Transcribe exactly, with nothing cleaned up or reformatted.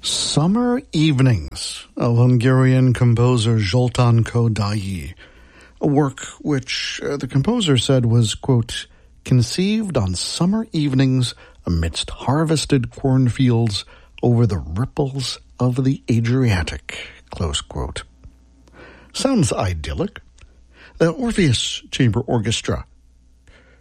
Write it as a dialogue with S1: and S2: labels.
S1: Summer Evenings of Hungarian composer Zoltán Kodály, a work which uh, the composer said was, quote, conceived on summer evenings amidst harvested cornfields over the ripples of the Adriatic, close quote. Sounds idyllic. The Orpheus Chamber Orchestra